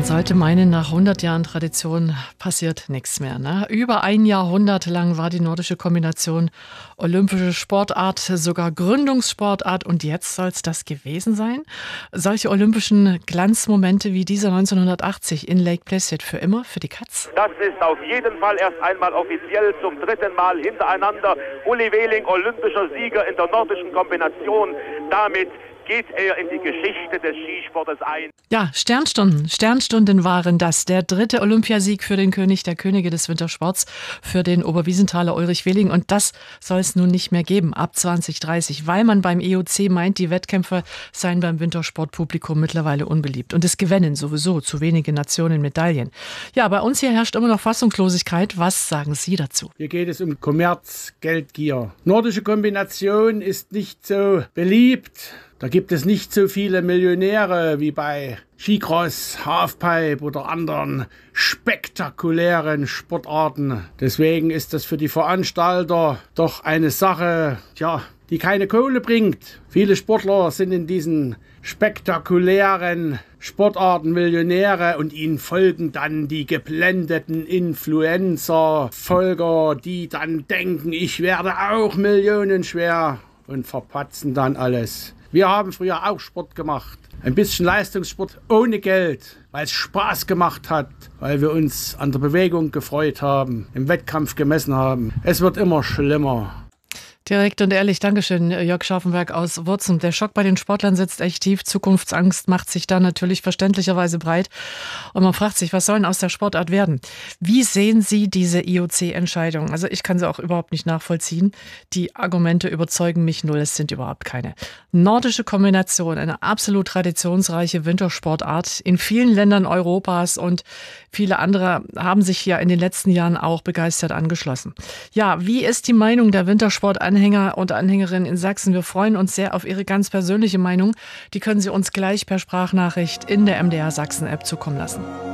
sollte meinen, nach 100 Jahren Tradition passiert nichts mehr. Ne? Über ein Jahrhundert lang war die nordische Kombination olympische Sportart, sogar Gründungssportart. Und jetzt soll es das gewesen sein? Solche olympischen Glanzmomente wie dieser 1980 in Lake Placid für immer für die Katz? Das ist auf jeden Fall erst einmal offiziell zum dritten Mal hintereinander Uli Wehling, olympischer Sieger in der nordischen Kombination. Damit geht er in die Geschichte des Skisportes ein. Ja, Sternstunden waren das. Der dritte Olympiasieg für den König der Könige des Wintersports, für den Oberwiesenthaler Ulrich Wehling. Und das soll es nun nicht mehr geben, ab 2030, weil man beim EOC meint, die Wettkämpfe seien beim Wintersportpublikum mittlerweile unbeliebt. Und es gewinnen sowieso zu wenige Nationen Medaillen. Ja, bei uns hier herrscht immer noch Fassungslosigkeit. Was sagen Sie dazu? Hier geht es um Kommerz, Geldgier. Nordische Kombination ist nicht so beliebt. Da gibt es nicht so viele Millionäre wie bei Skicross, Halfpipe oder anderen spektakulären Sportarten. Deswegen ist das für die Veranstalter doch eine Sache, die keine Kohle bringt. Viele Sportler sind in diesen spektakulären Sportarten Millionäre und ihnen folgen dann die geblendeten Influencer-Folger, die dann denken, ich werde auch millionenschwer und verpatzen dann alles. Wir haben früher auch Sport gemacht. Ein bisschen Leistungssport ohne Geld, weil es Spaß gemacht hat, weil wir uns an der Bewegung gefreut haben, im Wettkampf gemessen haben. Es wird immer schlimmer. Direkt und ehrlich, Dankeschön, Jörg Scharfenberg aus Wurzen. Der Schock bei den Sportlern sitzt echt tief. Zukunftsangst macht sich da natürlich verständlicherweise breit. Und man fragt sich, was soll denn aus der Sportart werden? Wie sehen Sie diese IOC-Entscheidung? Also ich kann sie auch überhaupt nicht nachvollziehen. Die Argumente überzeugen mich null. Es sind überhaupt keine. Nordische Kombination, eine absolut traditionsreiche Wintersportart in vielen Ländern Europas, und viele andere haben sich hier in den letzten Jahren auch begeistert angeschlossen. Ja, wie ist die Meinung der Wintersportanhänger und Anhängerinnen in Sachsen? Wir freuen uns sehr auf Ihre ganz persönliche Meinung. Die können Sie uns gleich per Sprachnachricht in der MDR Sachsen App zukommen lassen.